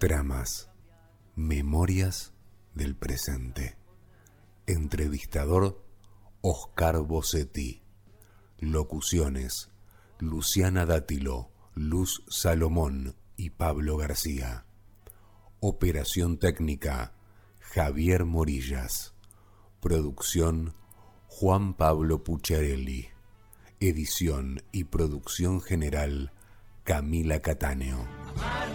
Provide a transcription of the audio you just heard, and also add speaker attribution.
Speaker 1: Tramas, memorias del presente. Entrevistador Oscar Bossetti. Locuciones Luciana Dátilo, Luz Salomón y Pablo García. Operación técnica Javier Morillas. Producción Juan Pablo Pucciarelli. Edición y producción general Camila Cattaneo.